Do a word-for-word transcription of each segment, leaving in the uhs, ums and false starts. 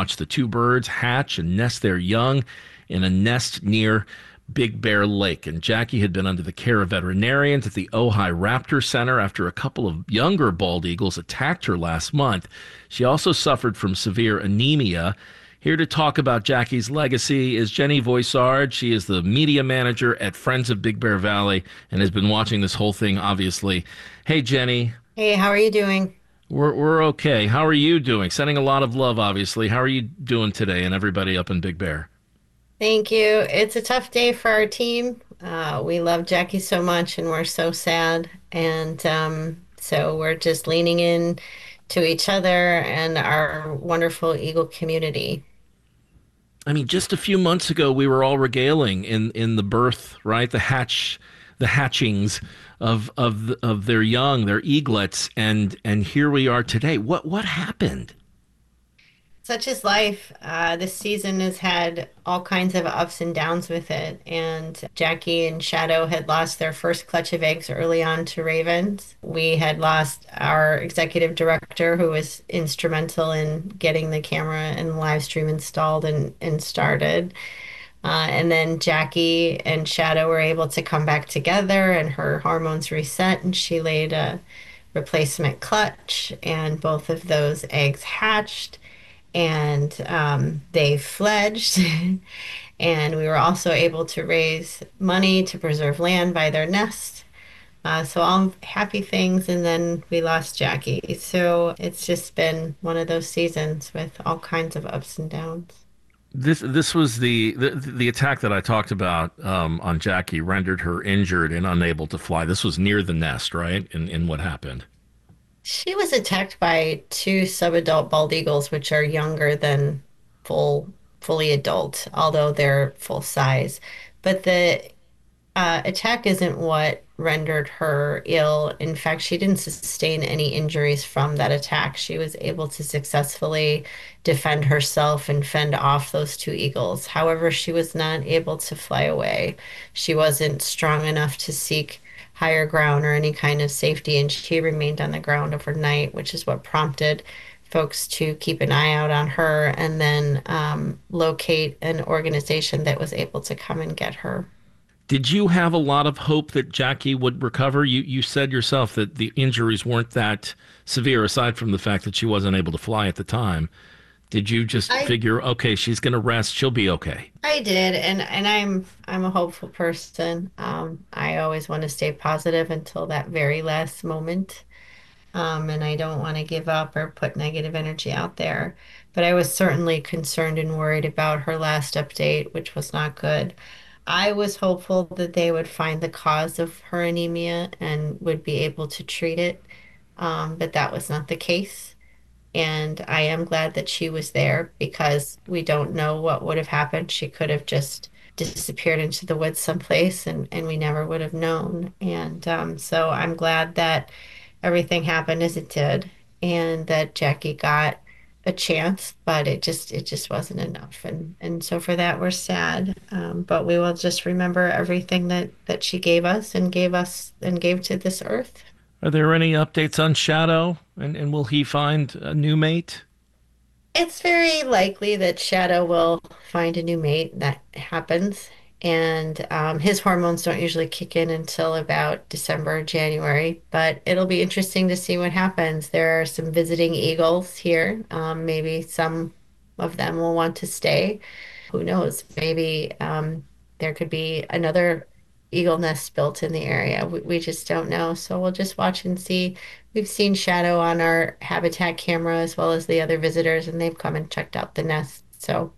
watched the two birds hatch and nest their young in a nest near Big Bear Lake. And Jackie had been under the care of veterinarians at the Ojai Raptor Center after a couple of younger bald eagles attacked her last month. She also suffered from severe anemia. Here to talk about Jackie's legacy is Jenny Voisard. She is the media manager at Friends of Big Bear Valley and has been watching this whole thing, obviously. Hey, Jenny. Hey, how are you doing? We're, we're okay. How are you doing? Sending a lot of love, obviously. How are you doing today and everybody up in Big Bear? Thank you. It's a tough day for our team. Uh, we love Jackie so much and we're so sad. And um, so we're just leaning in to each other and our wonderful Eagle community. I mean, just a few months ago, we were all regaling in, in the birth, right? The hatch, the hatchings of of of their young, their eaglets, and and here we are today. What what happened? Such is life. Uh, this season has had all kinds of ups and downs with it. And Jackie and Shadow had lost their first clutch of eggs early on to ravens. We had lost our executive director, who was instrumental in getting the camera and live stream installed and, and started. Uh, and then Jackie and Shadow were able to come back together, and her hormones reset, and she laid a replacement clutch, and both of those eggs hatched and um, they fledged. And we were also able to raise money to preserve land by their nest. Uh, so all happy things. And then we lost Jackie. So it's just been one of those seasons with all kinds of ups and downs. This this was the the, the attack that I talked about um, on Jackie rendered her injured and unable to fly. This was near the nest, right? In in what happened? She was attacked by two subadult bald eagles, which are younger than full, fully adult, although they're full size. But the uh, attack isn't what rendered her ill. In fact, she didn't sustain any injuries from that attack. She was able to successfully defend herself and fend off those two eagles. However, she was not able to fly away. She wasn't strong enough to seek higher ground or any kind of safety, and she remained on the ground overnight, which is what prompted folks to keep an eye out on her and then um, locate an organization that was able to come and get her. Did you have a lot of hope that Jackie would recover? You you said yourself that the injuries weren't that severe, aside from the fact that she wasn't able to fly at the time. Did you just I figure, okay, she's going to rest, she'll be okay? I did, and and I'm I'm a hopeful person. Um, I always want to stay positive until that very last moment. Um, and I don't want to give up or put negative energy out there. But I was certainly concerned and worried about her last update, which was not good. I was hopeful that they would find the cause of her anemia and would be able to treat it, um, but that was not the case. And I am glad that she was there because we don't know what would have happened. She could have just disappeared into the woods someplace and, and we never would have known. And um, so I'm glad that everything happened as it did and that Jackie got a chance, but it just it just wasn't enough. And and so for that we're sad. Um, but we will just remember everything that that she gave us and gave us and gave to this earth. Are there any updates on Shadow? And, and will he find a new mate? It's very likely that Shadow will find a new mate. That happens. And um, his hormones don't usually kick in until about December, January. But it'll be interesting to see what happens. There are some visiting eagles here. Um, maybe some of them will want to stay. Who knows? Maybe um, there could be another eagle nest built in the area. We, we just don't know. So we'll just watch and see. We've seen Shadow on our habitat camera as well as the other visitors, and they've come and checked out the nest. So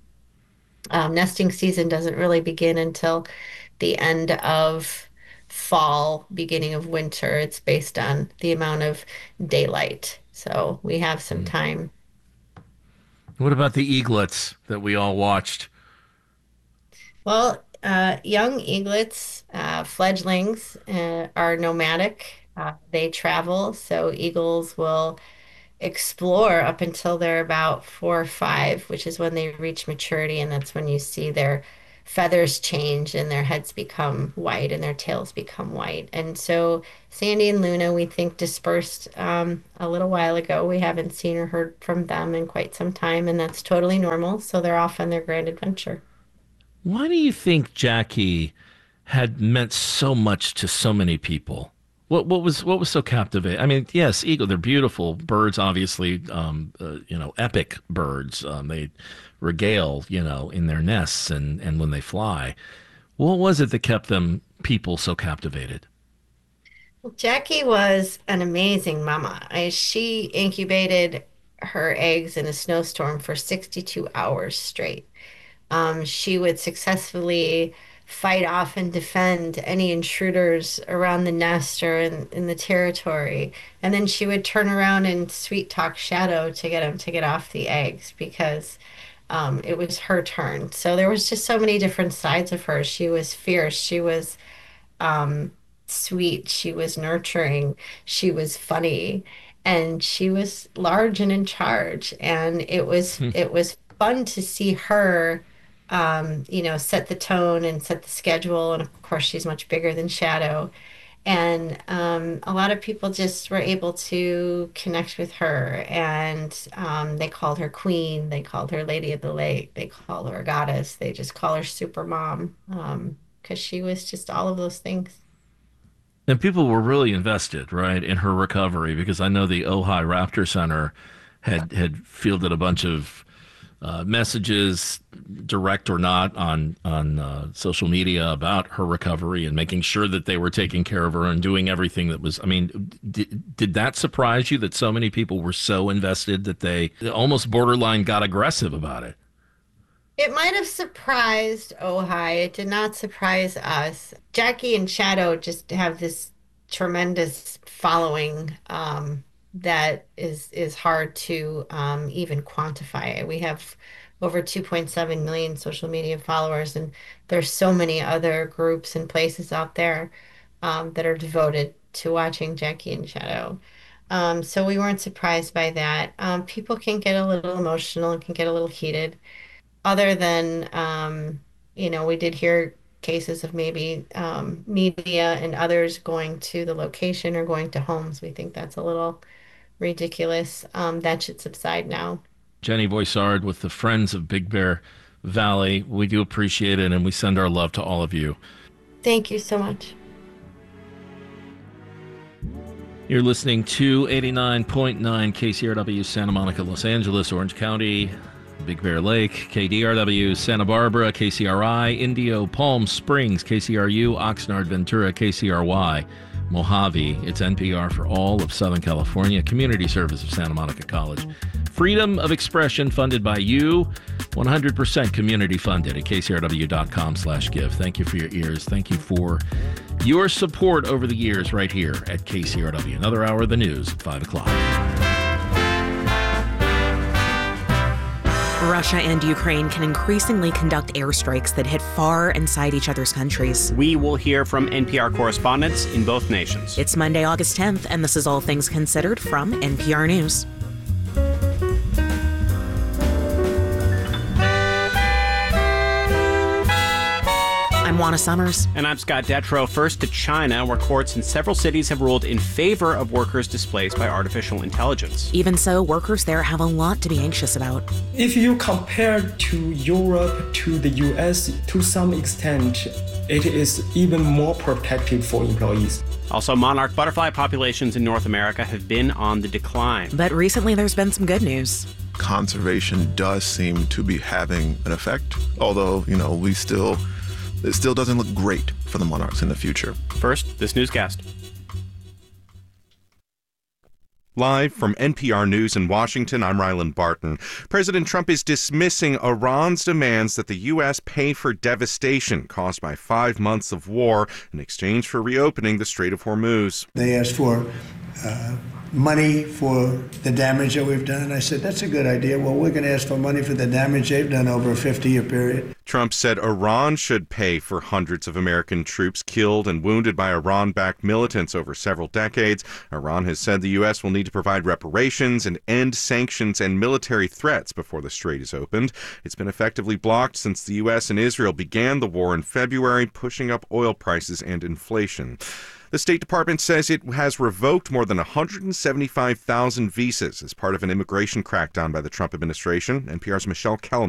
um, nesting season doesn't really begin until the end of fall, beginning of winter. It's based on the amount of daylight. So we have some Hmm. time. What about the eaglets that we all watched? Well, uh, young eaglets, uh, fledglings, uh, are nomadic. Uh, they travel, so eagles will explore up until they're about four or five, which is when they reach maturity, and that's when you see their feathers change and their heads become white and their tails become white. And so Sandy and Luna, we think, dispersed um, a little while ago. We haven't seen or heard from them in quite some time, and that's totally normal. So they're off on their grand adventure. Why do you think Jackie had meant so much to so many people? What what was what was so captivating? I mean, yes, eagle, they're beautiful birds, obviously, um, uh, you know, epic birds. Um, they regale, you know, in their nests and and when they fly. What was it that kept them people so captivated? Well, Jackie was an amazing mama. I, she incubated her eggs in a snowstorm for sixty-two hours straight. Um, she would successfully fight off and defend any intruders around the nest or in, in the territory. And then she would turn around and sweet talk Shadow to get him to get off the eggs because um, it was her turn. So there was just so many different sides of her. She was fierce. She was um, sweet. She was nurturing. She was funny, and she was large and in charge. And it was Hmm. it was fun to see her, um, you know, set the tone and set the schedule. And of course, she's much bigger than Shadow. And um, a lot of people just were able to connect with her, and um, they called her Queen. They called her Lady of the Lake. They called her a goddess. They just call her Super Mom um, because she was just all of those things. And people were really invested, right, in her recovery because I know the Ojai Raptor Center had had fielded a bunch of uh, messages, direct or not, on on uh, social media about her recovery and making sure that they were taking care of her and doing everything that was. I mean, did, did that surprise you that so many people were so invested that they almost borderline got aggressive about it? It might have surprised Ojai. It did not surprise us. Jackie and Shadow just have this tremendous following um, that is is hard to um, even quantify. We have over two point seven million social media followers, and there's so many other groups and places out there um, that are devoted to watching Jackie and Shadow. Um, so we weren't surprised by that. Um, people can get a little emotional and can get a little heated other than, um, you know, we did hear cases of maybe um, media and others going to the location or going to homes. We think that's a little ridiculous. Um, that should subside now. Jenny Voisard with the Friends of Big Bear Valley. We do appreciate it, and we send our love to all of you. Thank you so much. You're listening to eighty-nine point nine K C R W Santa Monica, Los Angeles, Orange County, Big Bear Lake, K D R W Santa Barbara, K C R I, Indio, Palm Springs, K C R U, Oxnard, Ventura, K C R Y, Mojave. It's N P R for all of Southern California, community service of Santa Monica College. Freedom of expression funded by you, one hundred percent community funded at kcrw.com slash give. Thank you for your ears. Thank you for your support over the years right here at K C R W. Another hour of the news at five o'clock. Russia and Ukraine can increasingly conduct airstrikes that hit far inside each other's countries. We will hear from N P R correspondents in both nations. It's Monday, August tenth, and this is All Things Considered from N P R News. I'm Juana Summers. And I'm Scott Detrow. First to China, where courts in several cities have ruled in favor of workers displaced by artificial intelligence. Even so, workers there have a lot to be anxious about. If you compare to Europe, to the U S, to some extent, it is even more protective for employees. Also, monarch butterfly populations in North America have been on the decline. But recently there's been some good news. Conservation does seem to be having an effect, although, you know, we still... It still doesn't look great for the monarchs in the future. First, this newscast. Live from N P R News in Washington, I'm Ryland Barton. President Trump is dismissing Iran's demands that the U S pay for devastation caused by five months of war in exchange for reopening the Strait of Hormuz. They asked for uh, money for the damage that we've done. I said, that's a good idea. Well, we're going to ask for money for the damage they've done over a fifty-year period. Trump said Iran should pay for hundreds of American troops killed and wounded by Iran-backed militants over several decades. Iran has said the U S will need to provide reparations and end sanctions and military threats before the strait is opened. It's been effectively blocked since the U S and Israel began the war in February, pushing up oil prices and inflation. The State Department says it has revoked more than one hundred seventy-five thousand visas as part of an immigration crackdown by the Trump administration. N P R's Michelle Kellerman